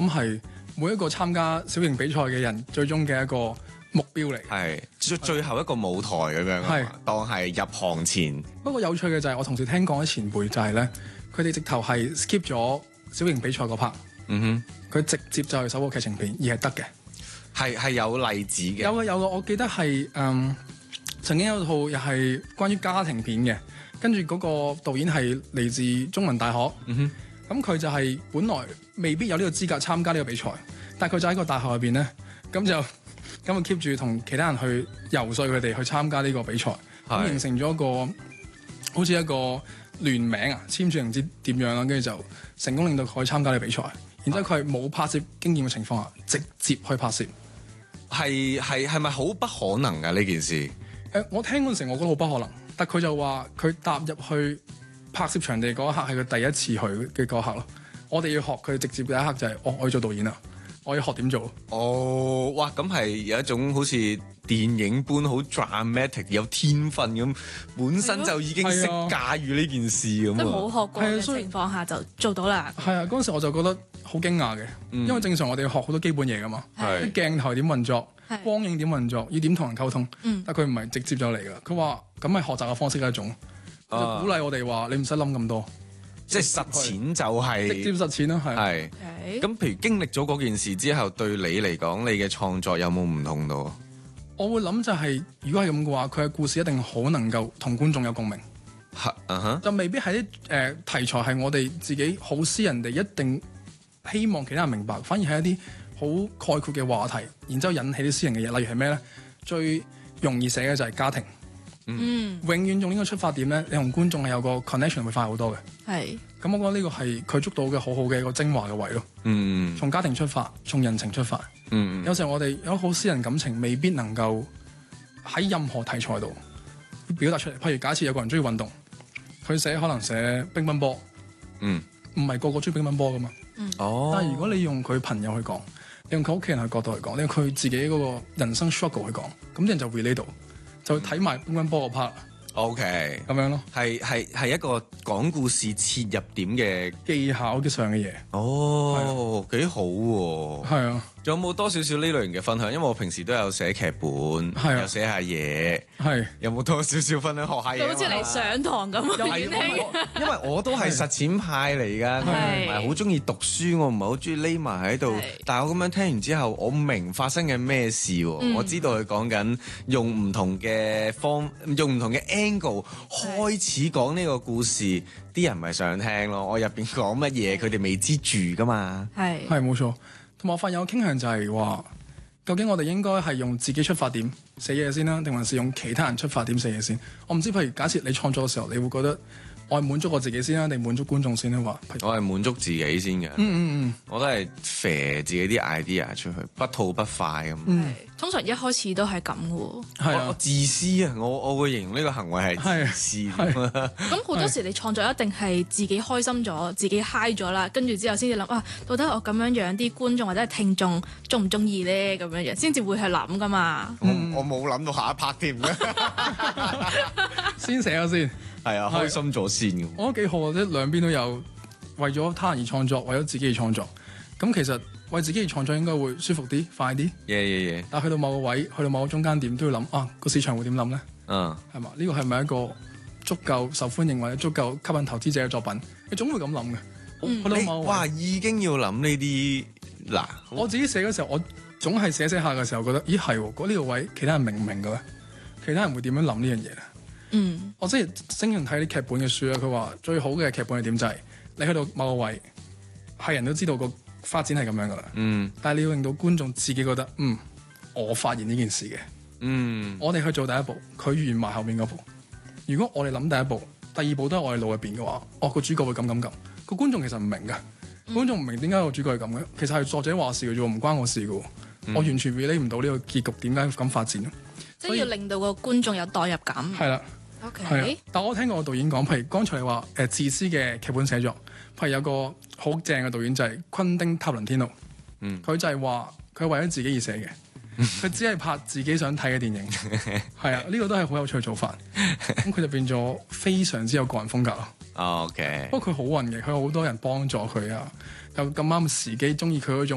諗係每一個參加小型比賽嘅人最終嘅一個目標嚟。 係最後一個舞台咁樣， 係當係入行前。 不過有趣嘅就係我同時聽講啲前輩就係咧，佢哋直頭係 skip 咗小型比賽嗰 part。佢直接就係首部劇情片，而係得嘅。 係有例子嘅。 有嘅，我記得係曾經有套又係關於家庭片嘅，跟住嗰個導演係嚟自中文大學。咁佢就係本來未必有呢個資格參加呢個比賽，但係佢就喺個大學入邊咧，咁就 keep 住同其他人去游說佢哋去參加呢個比賽，咁形成咗一個好似一個聯名啊，簽署唔知點樣啦，跟住就成功令到佢可以參加呢個比賽。然之後佢係冇拍攝經驗嘅情況下，直接去拍攝。 係咪好不可能㗎呢件事？ 我聽嗰陣時，我覺得好不可能。但佢就話佢踏入去拍攝場地嗰一刻係佢第一次去嘅嗰一刻咯。我哋要學佢直接嘅一刻就係、我要做導演啦，我要學點做。 哦，哇！咁係有一種好似電影般好 dramatic 有天分咁，本身就已經識駕馭呢件事咁。 即係冇學過嘅情況下就做到啦。 係啊，嗰陣時我就覺得好驚訝嘅，因為正常我哋要學好多基本嘢噶嘛，啲鏡頭點運作，光影點運作，要點同人溝通。但佢唔係直接就嚟噶，佢話咁係學習嘅方式嘅一種，就鼓勵我哋話你唔使諗咁多， 即係實踐就係直接實踐咯，係。 咁譬如經歷咗嗰件事之後，對你嚟講，你嘅創作有冇唔同到？ 我會諗就係，如果係咁嘅話，佢嘅故事一定好能夠同觀眾有共鳴。就未必係啲題材係我哋自己好私人地一定希望其他人明白，反而係一啲好概括嘅話題，然之後引起啲私人嘅嘢。例如係咩咧？最容易寫嘅就係家庭。永遠用呢個出發點咧，你同觀眾係有個 connection 會快好多嘅。係。咁我覺得呢個係佢捉到嘅好好嘅一個精華嘅位咯。從家庭出發，從人情出發。有時候我哋有好私人感情，未必能夠喺任何題材度表達出嚟。譬如假設有個人中意運動，佢可能寫乒乓波，唔係個個中意乒乓波噶嘛。但係如果你用佢朋友去講，你用佢屋企人嘅角度去講，你用佢自己嗰個人生 struggle 去講，咁啲人就 relate 到，就睇埋乒乓波個 part。OK，咁樣咯， 係一個講故事切入點嘅技巧嘅上嘅嘢。 哦，幾好喎。 係啊。 仲有冇多少少呢類型嘅分享？因為我平時都有寫劇本，又寫下嘢。有冇多少少分享學下嘢？ 好似嚟上堂咁。 因為我都係實踐派嚟㗎，我唔係好中意讀書，我唔係好中意匿埋喺度。但係我咁樣聽完之後，我明發生緊咩事喎？我知道佢講緊用唔同嘅angle 開始講呢個故事，啲人咪想聽咯。我入邊講乜嘢，佢哋未知住㗎嘛。 係冇錯。同埋我發現有傾向就係話，究竟我哋應該係用自己出發點寫嘢先啦，定還是用其他人出發點寫嘢先？我唔知，譬如假設你創作嘅時候，你會覺得我係滿足我自己先啦，定滿足觀眾先咧？話我係滿足自己先嘅。我都係射自己啲 idea 出去，不吐不快咁。 通常一開始都係咁嘅喎。 我自私啊！我會形容呢個行為係自私。 咁好多時你創作一定係自己開心咗，自己 high 咗啦，跟住之後先至諗到底我咁樣啲觀眾或者係聽眾中唔中意咧？咁樣先至會去諗噶嘛。 我冇諗到下一 part 添嘅， 先寫咗先。 係啊，開心咗先嘅。 我覺得幾好啊！即係兩邊都有為咗他人而創作，為咗自己而創作。咁其實為自己而創作應該會舒服啲、快啲。但係去到某個位，去到某個中間點，都要諗個市場會點諗咧？係嘛？呢個係咪一個足夠受歡迎或者足夠吸引投資者嘅作品？你總會咁諗嘅。去到某個位已經要諗呢啲嗱。 我自己寫嘅時候，我總係寫下嘅時候覺得，咦係喎？呢個位其他人明唔明嘅咧？其他人會點樣諗呢樣嘢咧？我之前經常睇啲劇本嘅書啦，佢話最好嘅劇本係點就係你去到某個位，係人都知道個發展係咁樣噶啦。但係你要令到觀眾自己覺得，我發現呢件事嘅。我哋去做第一步，佢完埋後面嗰步。如果我哋諗第一步，第二步都係我哋腦入邊嘅話，個主角會咁。個觀眾其實唔明噶，觀眾唔明點解個主角係咁嘅，其實係作者話事嘅啫，唔關我事嘅。我完全 relate 唔到呢個結局點解咁發展。 即係要令到個觀眾有代入感。 係啦。 OK， 但我聽過個導演講，譬如剛才你話自私嘅劇本寫作，譬如有個好正嘅導演就係昆汀塔倫天奴，佢就係話佢為咗自己而寫嘅，佢只係拍自己想睇嘅電影，係啊，呢個都係好有趣嘅做法，咁佢就變咗非常之有個人風格咯。 OK， 不過佢好運嘅，佢有好多人幫助佢啊，又咁啱時機中意佢嗰種